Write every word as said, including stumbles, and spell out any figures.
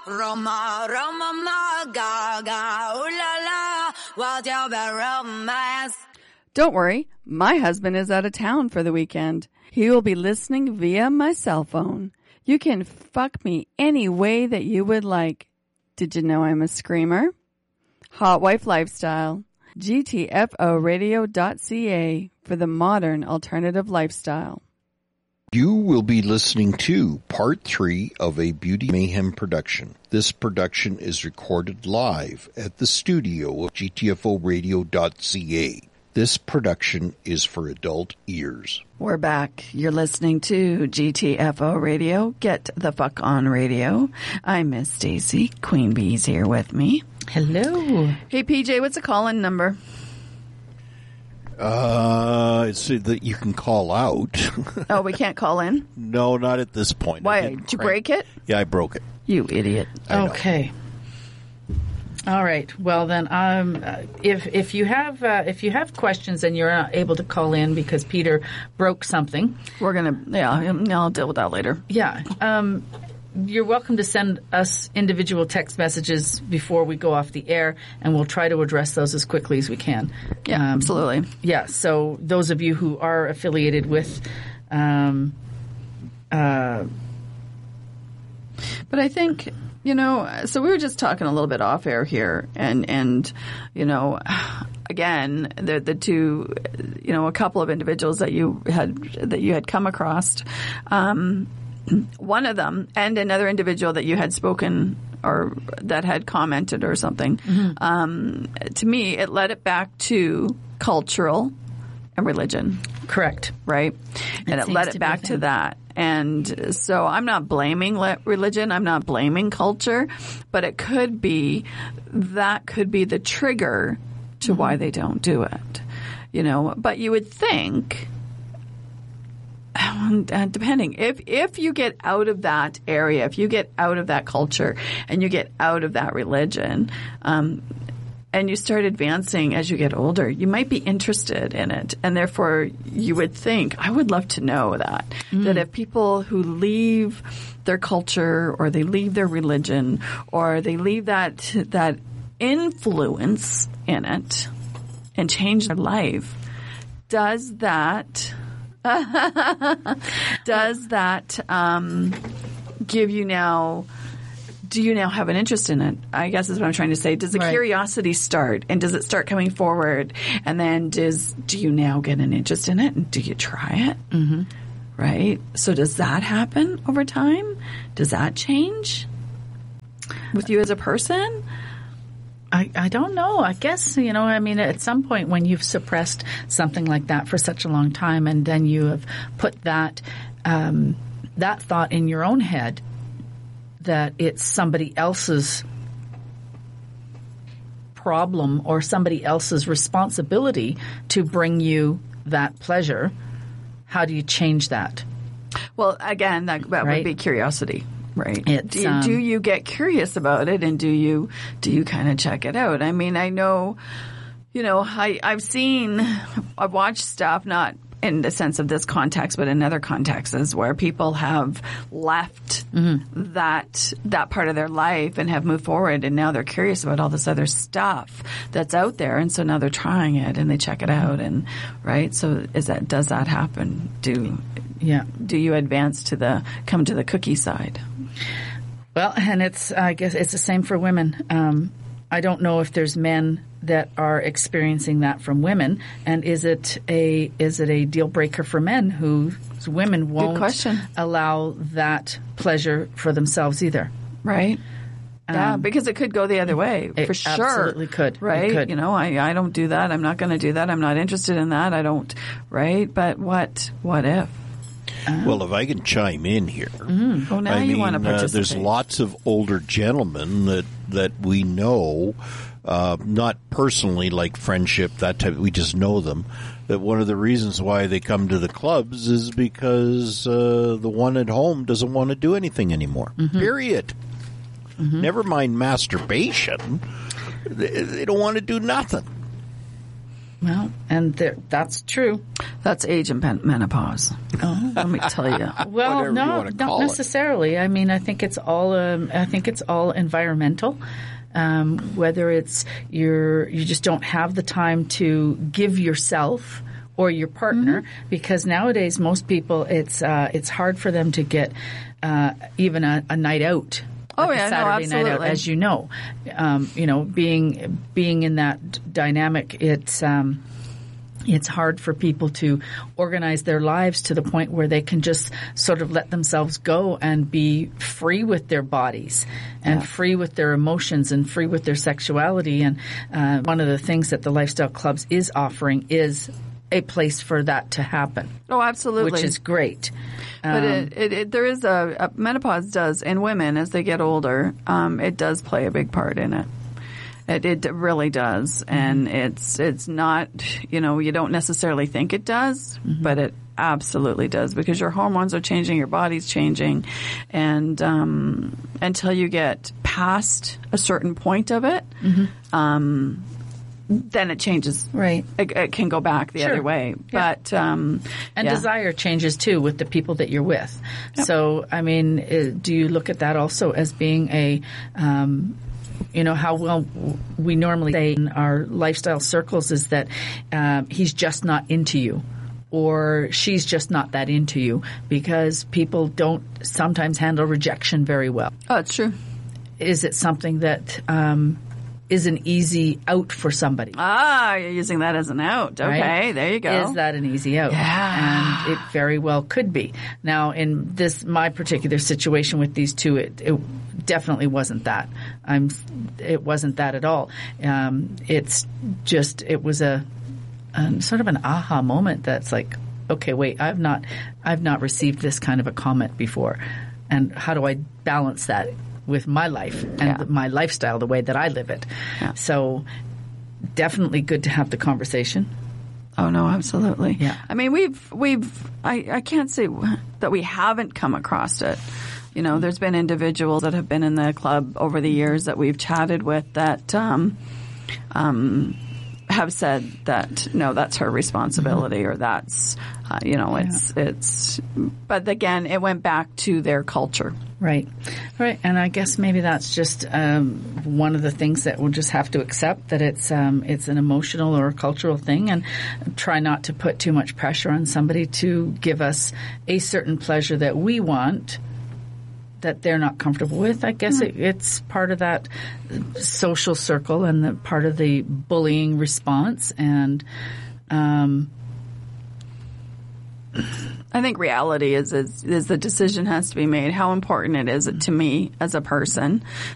Roma, Roma, ma, gaga, ooh la la, what's your romance? Don't worry, my husband is out of town for the weekend. He will be listening via my cell phone. You can fuck me any way that you would like. Did you know I'm a screamer? Hot Wife Lifestyle. G T F O radio dot C A for the modern alternative lifestyle. You will be listening to part three of a Beauty Mayhem production. This production is recorded live at the studio of G T F O radio dot C A. This production is for adult ears. We're back. You're listening to G T F O Radio. Get the fuck on radio. I'm Miss Stacy. Queen Bee's here with me. Hello. Hey, P J, what's the call-in number? Uh, it's that you can call out. Oh, we can't call in? No, not at this point. Why? Did you break it? Yeah, I broke it. You idiot. Okay. All right. Well, then, um, if if you have uh, if you have questions and you're not able to call in because Peter broke something, we're gonna yeah, I'll deal with that later. Yeah. Um, you're welcome to send us individual text messages before we go off the air, and we'll try to address those as quickly as we can. Yeah, um, absolutely. Yeah. So those of you who are affiliated with, um, uh, but I think. You know, so we were just talking a little bit off air here, and, and you know, again, the the two, you know, a couple of individuals that you had that you had come across, um, one of them, and another individual that you had spoken or that had commented or something. Mm-hmm. Um, to me, it led it back to cultural and religion. Correct. Right? And it, it led it back to that. And so I'm not blaming religion. I'm not blaming culture. But it could be, that could be the trigger to mm-hmm. why they don't do it. You know, but you would think, depending, if, if you get out of that area, if you get out of that culture and you get out of that religion, um, and you start advancing as you get older, you might be interested in it. And therefore, you would think, I would love to know that. Mm. That if people who leave their culture or they leave their religion or they leave that that influence in it and change their life, does that does that um, give you now... Do you now have an interest in it? I guess is what I'm trying to say. Does the right. curiosity start, and does it start coming forward? And then does do you now get an interest in it, and do you try it? Mm-hmm. Right? So does that happen over time? Does that change with you as a person? I, I don't know. I guess, you know, I mean, at some point when you've suppressed something like that for such a long time, and then you have put that um, that thought in your own head, that it's somebody else's problem or somebody else's responsibility to bring you that pleasure. How do you change that? Well, again, that, that right? would be curiosity, right? It's, do, you, um, do you get curious about it, and do you do you kind of check it out? I mean, I know, you know, I I've seen, I've watched stuff, not in the sense of this context, but in other contexts where people have left mm-hmm. that that part of their life and have moved forward, and now they're curious about all this other stuff that's out there, and so now they're trying it and they check it out, and right. So is that does that happen? Do yeah? Do you advance to the come to the cookie side? Well, and it's I guess it's the same for women. Um, I don't know if there's men that are experiencing that from women, and is it a is it a deal breaker for men who women won't allow that pleasure for themselves either? Right. Um, yeah, because it could go the other way it for sure. Absolutely could. Right. It could. You know, I I don't do that. I'm not going to do that. I'm not interested in that. I don't. Right. But what what if? Well, if I can chime in here, mm-hmm. oh, now I you mean, want to participate. Uh, there's lots of older gentlemen that that we know, uh, not personally, like friendship, that type. We just know them. That one of the reasons why they come to the clubs is because uh, the one at home doesn't want to do anything anymore. Mm-hmm. Period. Mm-hmm. Never mind masturbation. They, they don't want to do nothing. Well, and there, that's true. That's age and pen- menopause. Oh, let me tell you. Well, Whatever you no, wanna call not it. necessarily. I mean, I think it's all. Um, I think it's all environmental. Um, whether it's you're you just don't have the time to give yourself or your partner, mm-hmm. because nowadays most people it's uh, it's hard for them to get uh, even a, a night out. Oh Like yeah, a Saturday no, night out, as you know, um, you know, being being in that dynamic, it's um, it's hard for people to organize their lives to the point where they can just sort of let themselves go and be free with their bodies and yeah. free with their emotions and free with their sexuality. And uh, one of the things that the Lifestyle Clubs is offering is a place for that to happen. Oh, absolutely. Which is great. But it, it, it, there is a, a menopause does in women as they get older. Um, it does play a big part in it. It, it really does, mm-hmm. and it's it's not, you know, you don't necessarily think it does, mm-hmm. but it absolutely does, because your hormones are changing, your body's changing, and um, until you get past a certain point of it, mm-hmm. um, then it changes. Right. It, it can go back the sure. other way. Yeah. But um, and yeah. desire changes too with the people that you're with. Yep. So, I mean, uh, do you look at that also as being a um, you know, how well we normally say in our lifestyle circles is that um, he's just not into you, or she's just not that into you, because people don't sometimes handle rejection very well. Oh, it's true. Is it something that um, is an easy out for somebody? Ah, you're using that as an out. Okay, right? There you go. Is that an easy out? Yeah. And it very well could be. Now, in this, my particular situation with these two, it, it definitely wasn't that. I'm, it wasn't that at all. Um, it's just, it was a, a sort of an aha moment that's like, okay, wait, I've not, I've not received this kind of a comment before. And how do I balance that with my life and yeah. my lifestyle, the way that I live it? Yeah. So definitely good to have the conversation. Oh no, absolutely. Yeah. I mean, we've we've I, I can't say that we haven't come across it. You know, there's been individuals that have been in the club over the years that we've chatted with that um, um, have said that no, that's her responsibility, mm-hmm. or that's uh, you know, it's yeah. it's. But again, it went back to their culture. Right. Right. And I guess maybe that's just um, one of the things that we'll just have to accept, that it's um, it's an emotional or a cultural thing, and try not to put too much pressure on somebody to give us a certain pleasure that we want that they're not comfortable with. I guess mm-hmm. it, it's part of that social circle and the part of the bullying response. And um I think reality is, is is the decision has to be made. How important it is to me as a person